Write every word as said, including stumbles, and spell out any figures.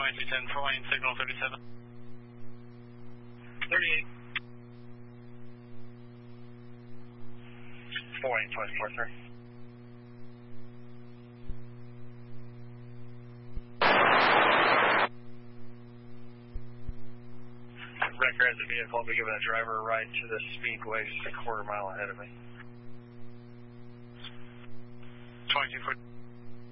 twenty-two ten, flying signal thirty-seven. thirty-eight. Flying twenty-four three. Record the vehicle will be giving the driver a ride to the speedway just a quarter mile ahead of me. twenty-two foot.